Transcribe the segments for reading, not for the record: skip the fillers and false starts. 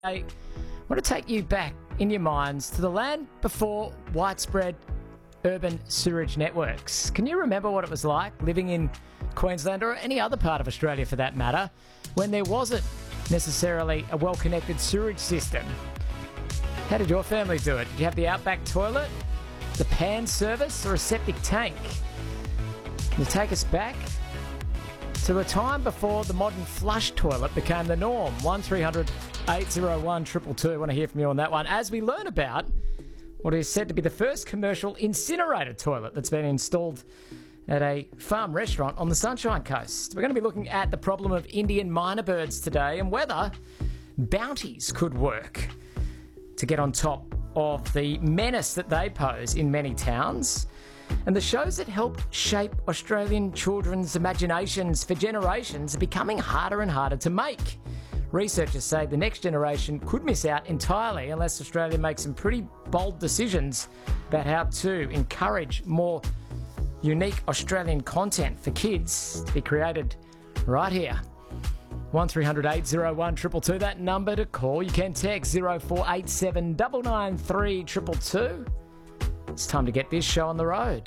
I want to take you back in your minds to the land before widespread urban sewerage networks. Can you remember what it was like living in Queensland or any other part of Australia for that matter when there wasn't necessarily a well-connected sewerage system? How did your family do it? Did you have the outback toilet, the pan service or a septic tank? Can you take us back to a time before the modern flush toilet became the norm? 1300 801 222. I want to hear from you on that one as we learn about what is said to be the first commercial incinerator toilet that's been installed at a farm restaurant on the Sunshine Coast. We're going to be looking at the problem of Indian minor birds today and whether bounties could work to get on top of the menace that they pose in many towns, and the shows that help shape Australian children's imaginations for generations are becoming harder and harder to make. Researchers say the next generation could miss out entirely unless Australia makes some pretty bold decisions about how to encourage more unique Australian content for kids to be created right here. 1300 801 222, that number to call. You can text 0487 993 222. It's time to get this show on the road.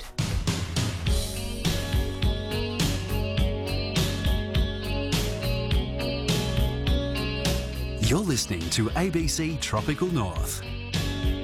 You're listening to ABC Tropical North.